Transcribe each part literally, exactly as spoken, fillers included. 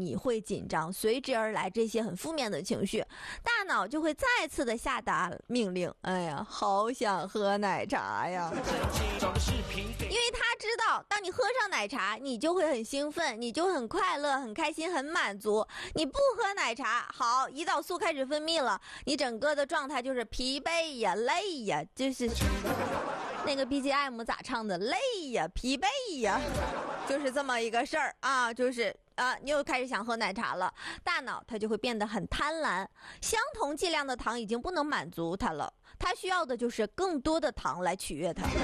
你会紧张，随之而来这些很负面的情绪，大脑就会再次的下达命令，哎呀，好想喝奶茶呀，因为他知道当你喝上奶茶你就会很兴奋，你就很快乐很开心很满足，你不喝奶茶，好，胰岛素开始分泌了，你整个的状态就是疲惫呀累呀，就是那个 B G M 咋唱的，累呀疲惫呀，就是这么一个事儿啊，就是啊，你又开始想喝奶茶了，大脑它就会变得很贪婪，相同剂量的糖已经不能满足它了，它需要的就是更多的糖来取悦它。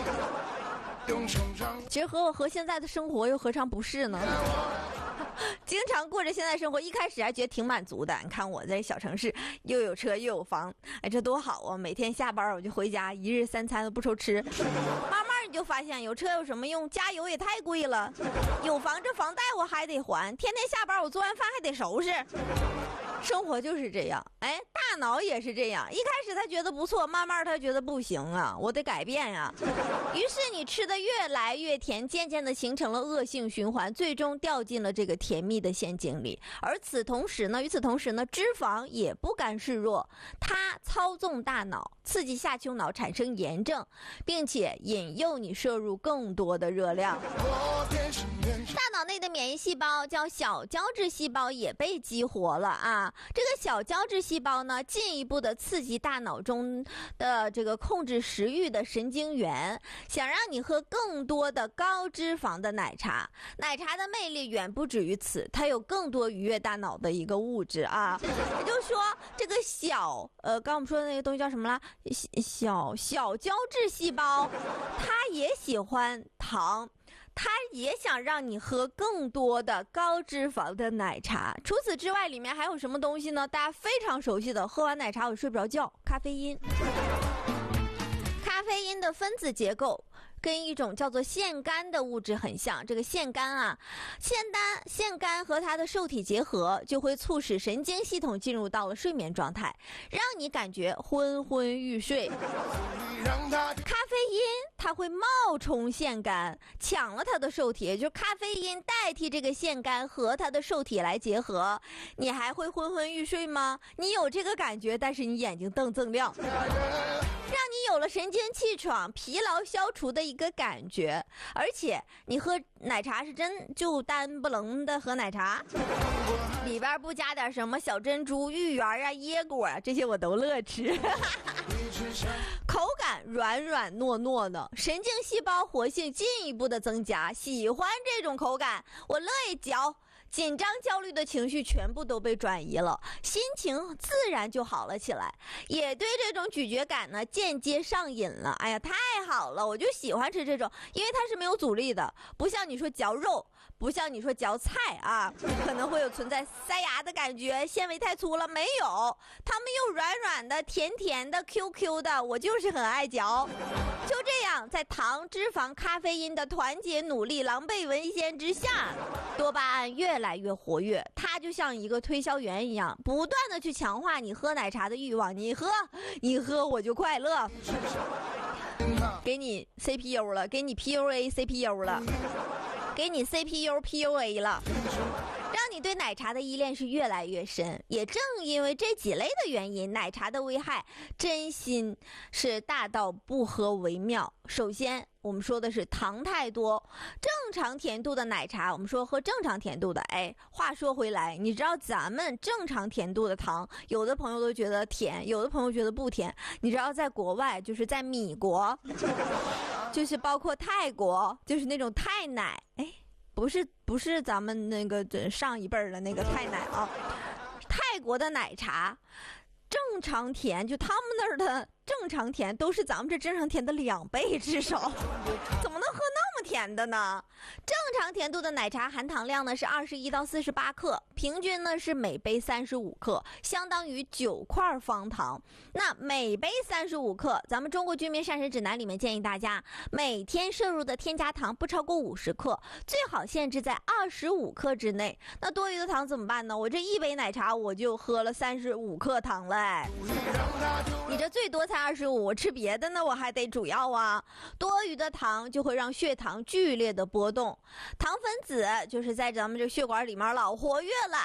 其实和我和现在的生活又何尝不是呢？经常过着现在生活，一开始还觉得挺满足的。你看我在小城市，又有车又有房，哎，这多好啊！每天下班我就回家，一日三餐都不愁吃。慢慢你就发现，有车有什么用？加油也太贵了。有房这房贷我还得还，天天下班我做完饭还得收拾。生活就是这样，哎，大脑也是这样。一开始他觉得不错，慢慢他觉得不行啊，我得改变呀。于是你吃的越来越甜，渐渐的形成了恶性循环，最终掉进了这个甜蜜的陷阱里。而此同时呢，与此同时呢，脂肪也不甘示弱，它操纵大脑，刺激下丘脑产生炎症，并且引诱你摄入更多的热量。大脑内的免疫细胞叫小胶质细胞也被激活了啊！这个小胶质细胞呢，进一步的刺激大脑中的这个控制食欲的神经元，想让你喝更多的高脂肪的奶茶。奶茶的魅力远不止于此，它有更多愉悦大脑的一个物质啊！也就是说，这个小呃，刚我们说的那个东西叫什么了？小小胶质细胞，它也喜欢糖。他也想让你喝更多的高脂肪的奶茶。除此之外，里面还有什么东西呢？大家非常熟悉的，喝完奶茶我睡不着觉，咖啡因。咖啡因的分子结构跟一种叫做腺苷的物质很像，这个腺苷啊，腺苷腺苷和它的受体结合，就会促使神经系统进入到了睡眠状态，让你感觉昏昏欲睡。咖啡因它会冒充腺苷，抢了它的受体，也就是咖啡因代替这个腺苷和它的受体来结合，你还会昏昏欲睡吗？你有这个感觉，但是你眼睛瞪锃亮，让你有了神经气爽、疲劳消除的一个感觉。而且你喝奶茶是真就单不楞的喝奶茶，里边不加点什么小珍珠、芋圆啊、椰果啊，这些我都乐吃。口感软软糯糯的，神经细胞活性进一步的增加，喜欢这种口感，我乐意嚼。紧张焦虑的情绪全部都被转移了，心情自然就好了起来，也对这种咀嚼感呢间接上瘾了。哎呀，太好了，我就喜欢吃这种，因为它是没有阻力的，不像你说嚼肉，不像你说嚼菜啊，可能会有存在塞牙的感觉，纤维太粗了，没有，它们又软软的、甜甜的、Q Q 的，我就是很爱嚼。就这样，在糖、脂肪、咖啡因的团结努力、狼狈为先之下，多巴胺越来越活跃，它就像一个推销员一样，不断的去强化你喝奶茶的欲望。你喝，你喝，我就快乐。给你 C P U 了，给你 P U A C P U 了，给你 C P U P U A 了。让你对奶茶的依恋是越来越深，也正因为这几类的原因，奶茶的危害真心是大到不喝为妙。首先我们说的是糖太多，正常甜度的奶茶，我们说喝正常甜度的，哎，话说回来，你知道咱们正常甜度的糖，有的朋友都觉得甜，有的朋友觉得不甜。你知道在国外，就是在米国，就是包括泰国，就是那种泰奶，哎。不是不是咱们那个上一辈儿的那个泰奶啊，泰国的奶茶正常甜，就他们那儿的正常甜都是咱们这正常甜的两倍至少，怎么能喝那么甜的呢？正常甜度的奶茶含糖量呢是二十一到四十八克，平均呢是每杯三十五克，相当于九块方糖。那每杯三十五克，咱们中国居民膳食指南里面建议大家每天摄入的添加糖不超过五十克，最好限制在二十五克之内。那多余的糖怎么办呢？我这一杯奶茶我就喝了三十五克糖了，哎，你这最多才二十五，我吃别的呢我还得主要啊。多余的糖就会让血糖剧烈的波动，糖分子就是在咱们这血管里面老活跃了，